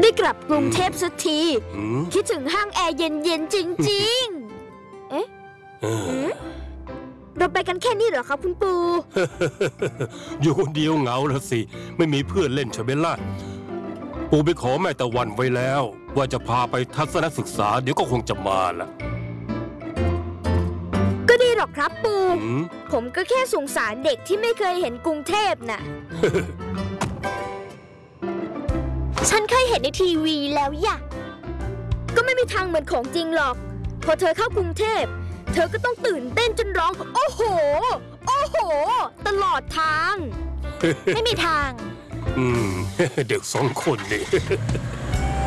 ได้กลับกรุงเทพสักทีคิดถึงห้างแอร์เย็นๆจริงๆเอ๊ะเราไปกันแค่นี้เหรอครับคุณปู่อยู่คนเดียวเหงาแล้วสิไม่มีเพื่อนเล่นใช่ไหมล่ะปู่ไปขอแม่ตะวันไว้แล้วว่าจะพาไปทัศนศึกษาเดี๋ยวก็คงจะมาล่ะก็ดีหรอกครับปู่ผมก็แค่สงสารเด็กที่ไม่เคยเห็นกรุงเทพน่ะ ฉันเคยเห็นในทีวีแล้วอย่ะก็ไม่มีทางเหมือนของจริงหรอกพอเธอเข้ากรุงเทพเธอก็ต้องตื่นเต้นจนร้องโอ้โหโอ้โหตลอดทาง ไม่มีทางเด็ก2 คนนี่